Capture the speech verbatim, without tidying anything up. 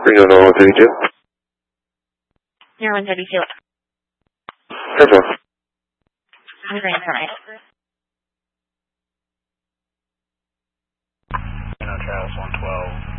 Reno Normal thirty-two. Near one thirty-two. Careful. I'm going to right. Reno Travis one twelve.